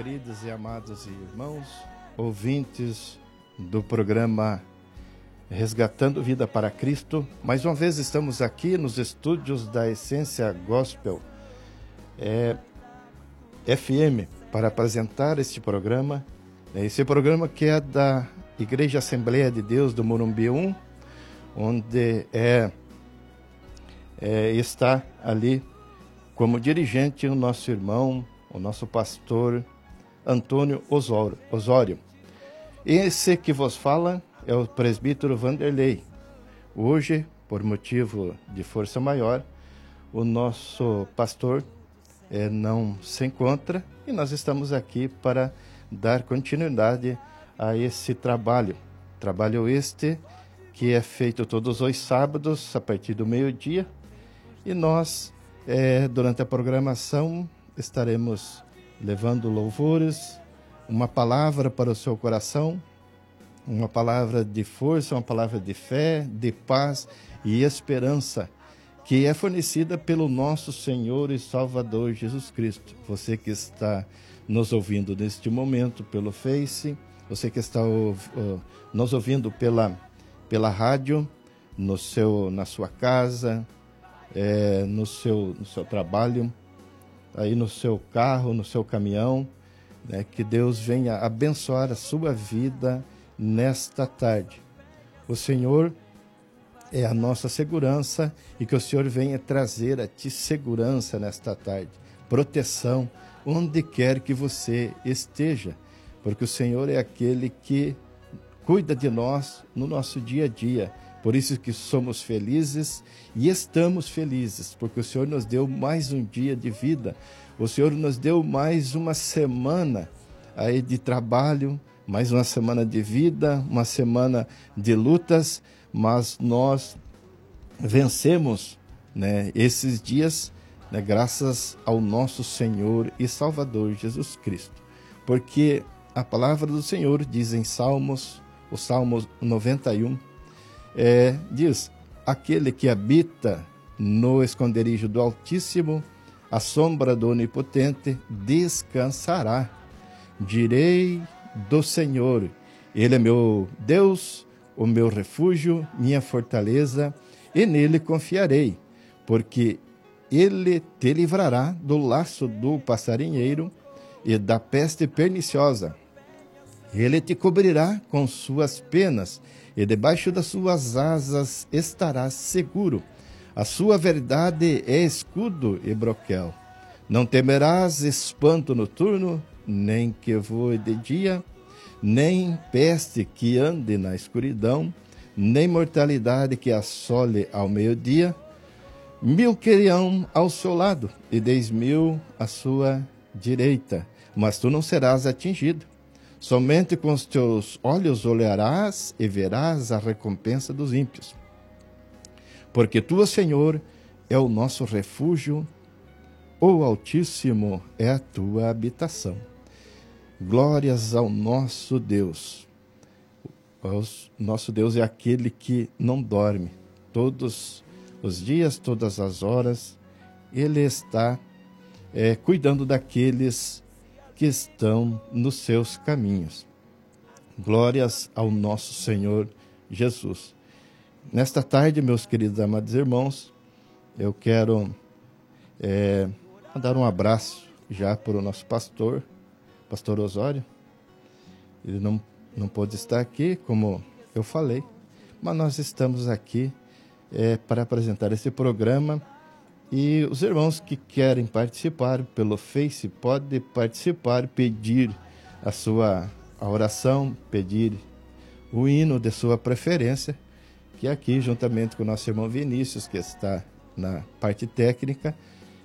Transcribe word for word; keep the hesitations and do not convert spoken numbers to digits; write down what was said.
queridos e amados irmãos, ouvintes do programa Resgatando Vida para Cristo. Mais uma vez estamos aqui nos estúdios da Essência Gospel é, F M para apresentar este programa. Esse programa que é da Igreja Assembleia de Deus do Morumbi um, onde é, é, está ali como dirigente o nosso irmão, o nosso pastor Antônio Osório. Esse que vos fala é o presbítero Vanderlei. Hoje, por motivo de força maior, o nosso pastor é, não se encontra e nós estamos aqui para dar continuidade a esse trabalho. Trabalho este que é feito todos os sábados a partir do meio-dia e nós, é, durante a programação, estaremos levando louvores, uma palavra para o seu coração, uma palavra de força, uma palavra de fé, de paz e esperança, que é fornecida pelo nosso Senhor e Salvador Jesus Cristo. Você que está nos ouvindo neste momento pelo Face, você que está uh, uh, nos ouvindo pela, pela rádio, no seu, na sua casa, é, no, seu, no seu trabalho, aí no seu carro, no seu caminhão, né, que Deus venha abençoar a sua vida nesta tarde. O Senhor é a nossa segurança e que o Senhor venha trazer a ti segurança nesta tarde, proteção, onde quer que você esteja, porque o Senhor é aquele que cuida de nós no nosso dia a dia. Por isso que somos felizes e estamos felizes, porque o Senhor nos deu mais um dia de vida, o Senhor nos deu mais uma semana aí de trabalho, mais uma semana de vida, uma semana de lutas, mas nós vencemos, né, esses dias, né, graças ao nosso Senhor e Salvador Jesus Cristo. Porque a palavra do Senhor diz em Salmos, o Salmo noventa e um, É, diz, aquele que habita no esconderijo do Altíssimo, à sombra do Onipotente, descansará. Direi do Senhor, Ele é meu Deus, o meu refúgio, minha fortaleza, e nele confiarei, porque Ele te livrará do laço do passarinheiro e da peste perniciosa. Ele te cobrirá com suas penas, e debaixo das suas asas estarás seguro. A sua verdade é escudo e broquel. Não temerás espanto noturno, nem que voe de dia, nem peste que ande na escuridão, nem mortalidade que assole ao meio-dia. Mil querirão ao seu lado, e dez mil à sua direita, mas tu não serás atingido. Somente com os teus olhos olharás e verás a recompensa dos ímpios. Porque tu, Senhor, é o nosso refúgio, o Altíssimo é a tua habitação. Glórias ao nosso Deus. O nosso Deus é aquele que não dorme. Todos os dias, todas as horas, Ele está é, cuidando daqueles que estão nos seus caminhos. Glórias ao nosso Senhor Jesus. Nesta tarde, meus queridos amados irmãos, eu quero é, mandar um abraço já para o nosso pastor, pastor Osório. Ele não, não pôde estar aqui, como eu falei, mas nós estamos aqui é, para apresentar esse programa. E os irmãos que querem participar pelo Face podem participar, pedir a sua a oração, pedir o hino de sua preferência, que aqui, juntamente com o nosso irmão Vinícius, que está na parte técnica,